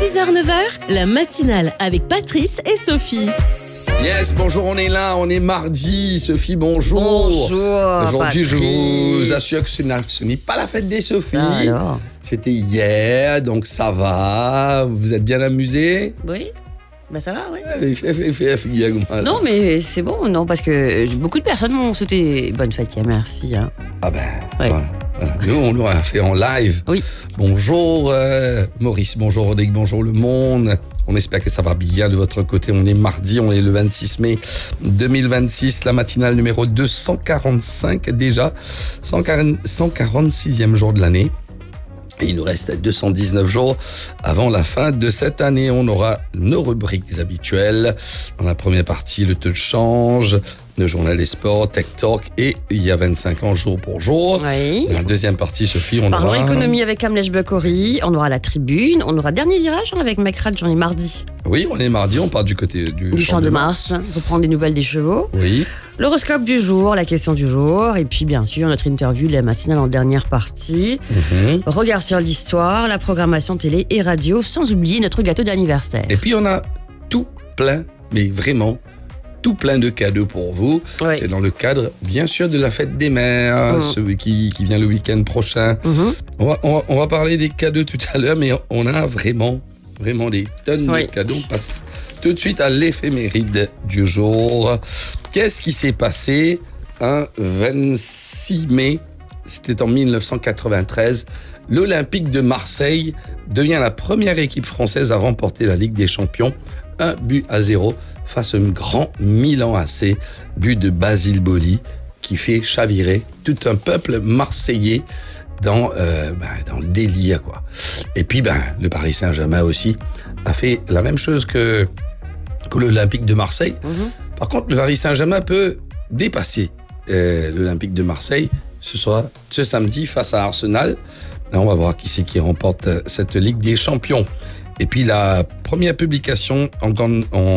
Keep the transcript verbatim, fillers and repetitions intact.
six heures neuf heures, la matinale avec Patrice et Sophie. Yes, bonjour, on est là, on est mardi. Sophie, bonjour. Bonjour, Aujourd'hui, je Patrice. vous assure que ce n'est, ce n'est pas la fête des Sophies. Ah, alors. C'était hier, donc ça va. Vous êtes bien amusés? Oui, bah ça va, oui. Fais, fais, fais, fais, fais, fais, Non, mais c'est bon, non, parce que beaucoup de personnes m'ont souhaité bonne fête, hier, merci. Hein. Ah ben, Ouais. voilà. Nous, on l'aura fait en live. Oui. Bonjour euh, Maurice, bonjour Rodrigue, bonjour le monde. On espère que ça va bien de votre côté. On est mardi, on est le vingt-six mai deux mille vingt-six, la matinale numéro deux cent quarante-cinq déjà, cent quarante-sixième jour de l'année. Et il nous reste deux cent dix-neuf jours avant la fin de cette année. On aura nos rubriques habituelles. Dans la première partie, le taux de change, le journal des sports, Tech Talk et il y a vingt-cinq ans, jour pour jour. Oui. Dans la deuxième partie, Sophie, on Parlons aura... économie avec Amlej Bakori, on aura la tribune, on aura dernier virage hein, avec Mike Rad, j'en ai mardi. Oui, on est mardi, on part du côté du, Du champ de Mars, reprendre des nouvelles des chevaux. Oui. L'horoscope du jour, la question du jour, et puis bien sûr notre interview, la matinale en dernière partie. Mhm. Regard sur l'histoire, la programmation télé et radio, sans oublier notre gâteau d'anniversaire. Et puis, on a tout plein, mais vraiment tout plein de cadeaux pour vous. Oui. C'est dans le cadre, bien sûr, de la fête des mères, Mhm. celui qui, qui vient le week-end prochain. Mhm. On va, on, va, on va parler des cadeaux tout à l'heure, mais on a vraiment, vraiment des tonnes Oui. de cadeaux. On passe tout de suite à l'éphéméride du jour. Qu'est-ce qui s'est passé un vingt-six mai, c'était en mille neuf cent quatre-vingt-treize, l'Olympique de Marseille devient la première équipe française à remporter la Ligue des Champions, un but à zéro face au grand Milan A C, but de Basile Boli qui fait chavirer tout un peuple marseillais dans, euh, ben, dans le délire, quoi. Et puis, ben, le Paris Saint-Germain aussi a fait la même chose que, que l'Olympique de Marseille. Mhm. Par contre, le Paris Saint-Germain peut dépasser euh, l'Olympique de Marseille ce soir, ce samedi face à Arsenal. Là, on va voir qui c'est qui remporte euh, cette Ligue des Champions. Et puis la première publication en grande, en